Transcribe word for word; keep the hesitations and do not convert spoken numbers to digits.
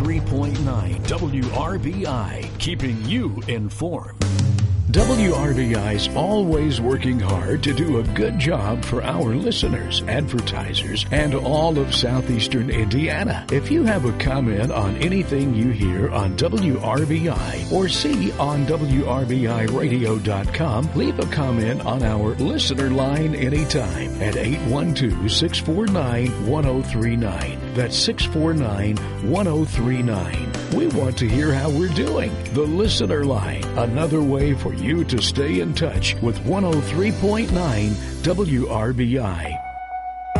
three point nine W R B I, keeping you informed. W R B I's always working hard to do a good job for our listeners, advertisers, and all of southeastern Indiana. If you have a comment on anything you hear on W R B I or see on W R B I radio dot com, leave a comment on our listener line anytime at eight one two, six four nine, one oh three nine. That's six four nine, one oh three nine. We want to hear how we're doing. The listener line, another way for you to stay in touch with one oh three point nine W R B I.